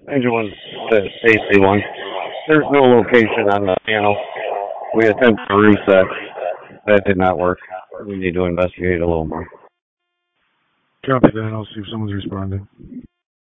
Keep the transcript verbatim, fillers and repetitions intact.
Engine one, the safety one. There's no location on the panel. We attempted to reset. That did not work. We need to investigate a little more. Copy that. I'll see if someone's responding.